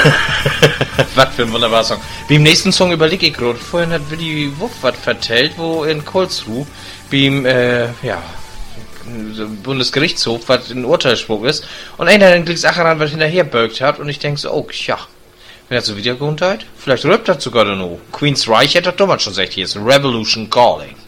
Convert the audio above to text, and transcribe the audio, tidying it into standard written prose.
Was für ein wunderbarer Song. Wie im nächsten Song überlege ich gerade. Vorhin hat Willy Wuff was vertellt, wo in Karlsruhe beim Bundesgerichtshof was ein Urteilsspruch ist. Und einer dann gleich Sachen was hinterher beugt hat. Und ich denke so, oh, ja. Wenn er so wiedergewohnt hat, vielleicht rübt er sogar noch. Queen's Reich hätte doch damals schon gesagt, hier ist Revolution Calling.